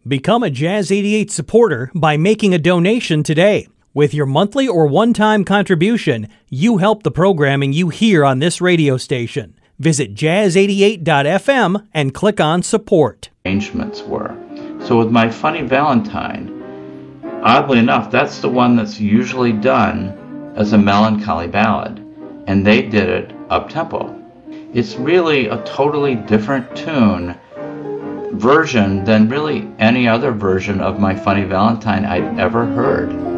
Become a Jazz 88 supporter by making a donation today. With your monthly or one-time contribution, you help the programming you hear on this radio station. Visit jazz88.fm and click on support. Arrangements were. So with My Funny Valentine, oddly enough, that's the one that's usually done as a melancholy ballad, and they did it up-tempo. It's really a totally different tune version than really any other version of My Funny Valentine I'd ever heard.